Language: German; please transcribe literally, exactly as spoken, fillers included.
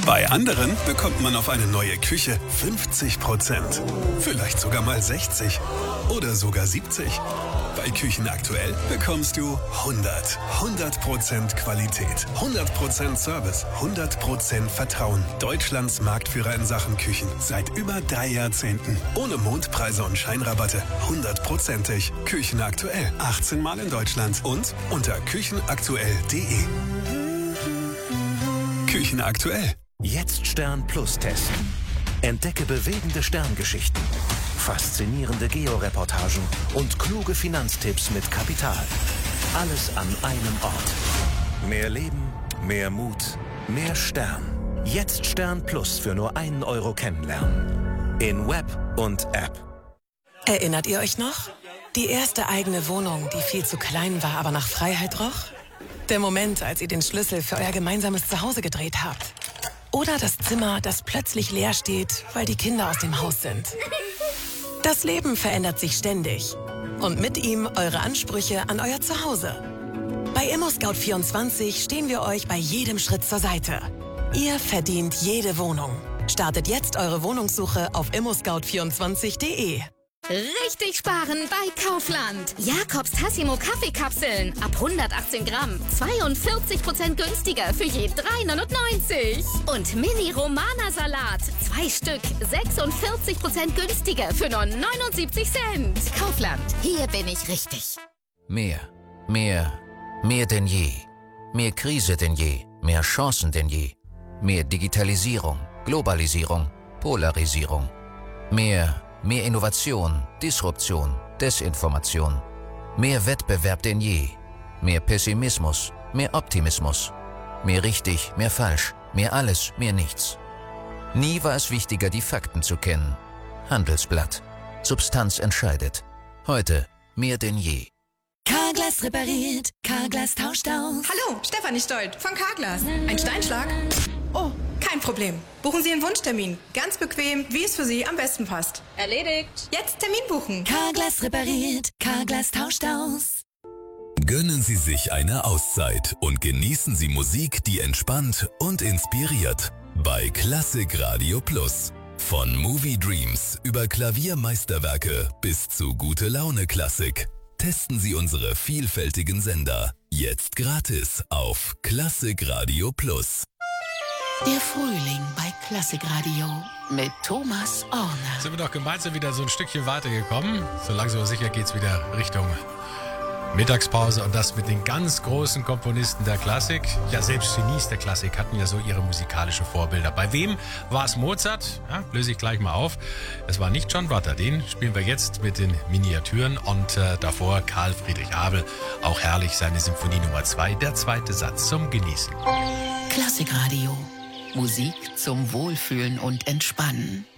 Bei anderen bekommt man auf eine neue Küche fünfzig Prozent. Vielleicht sogar mal sechzig oder sogar siebzig. Bei Küchen aktuell bekommst du hundert. hundert Prozent Qualität, hundert Prozent Service, hundert Prozent Vertrauen. Deutschlands Marktführer in Sachen Küchen seit über drei Jahrzehnten. Ohne Mondpreise und Scheinrabatte. hundertprozentig. Küchen aktuell. achtzehn Mal in Deutschland und unter küchenaktuell punkt de. Küchen aktuell. Jetzt Stern Plus testen. Entdecke bewegende Sterngeschichten, faszinierende Georeportagen und kluge Finanztipps mit Kapital. Alles an einem Ort. Mehr Leben, mehr Mut, mehr Stern. Jetzt Stern Plus für nur einen Euro kennenlernen. In Web und App. Erinnert ihr euch noch? Die erste eigene Wohnung, die viel zu klein war, aber nach Freiheit roch? Der Moment, als ihr den Schlüssel für euer gemeinsames Zuhause gedreht habt. Oder das Zimmer, das plötzlich leer steht, weil die Kinder aus dem Haus sind. Das Leben verändert sich ständig. Und mit ihm eure Ansprüche an euer Zuhause. Bei ImmoScout vierundzwanzig stehen wir euch bei jedem Schritt zur Seite. Ihr verdient jede Wohnung. Startet jetzt eure Wohnungssuche auf immo scout vierundzwanzig punkt de. Richtig sparen bei Kaufland. Jakobs Tassimo Kaffeekapseln ab hundertachtzehn Gramm. zweiundvierzig Prozent günstiger für je drei neunundneunzig. Und Mini Romana Salat. Zwei Stück. sechsundvierzig Prozent günstiger für nur neunundsiebzig Cent. Kaufland. Hier bin ich richtig. Mehr. Mehr. Mehr denn je. Mehr Krise denn je. Mehr Chancen denn je. Mehr Digitalisierung. Globalisierung. Polarisierung. Mehr. Mehr Innovation, Disruption, Desinformation. Mehr Wettbewerb denn je. Mehr Pessimismus, mehr Optimismus. Mehr richtig, mehr falsch, mehr alles, mehr nichts. Nie war es wichtiger, die Fakten zu kennen. Handelsblatt. Substanz entscheidet. Heute mehr denn je. Carglass repariert, Carglass tauscht aus. Hallo, Stefanie Stolt von Carglass. Ein Steinschlag? Oh, kein Problem. Buchen Sie einen Wunschtermin. Ganz bequem, wie es für Sie am besten passt. Erledigt. Jetzt Termin buchen. Carglass repariert, Carglass tauscht aus. Gönnen Sie sich eine Auszeit und genießen Sie Musik, die entspannt und inspiriert. Bei Klassik Radio Plus. Von Movie Dreams über Klaviermeisterwerke bis zu Gute Laune Klassik. Testen Sie unsere vielfältigen Sender. Jetzt gratis auf Klassik Radio Plus. Der Frühling bei Klassikradio mit Thomas Orner. Sind wir doch gemeinsam wieder so ein Stückchen weitergekommen. So langsam aber sicher geht's wieder Richtung Mittagspause und das mit den ganz großen Komponisten der Klassik. Ja, selbst Genies der Klassik hatten ja so ihre musikalischen Vorbilder. Bei wem war es Mozart? Ja, löse ich gleich mal auf. Es war nicht John Rutter, den spielen wir jetzt mit den Miniaturen und äh, davor Karl Friedrich Abel. Auch herrlich seine Symphonie Nummer zwei, der zweite Satz zum Genießen. Klassikradio. Musik zum Wohlfühlen und Entspannen.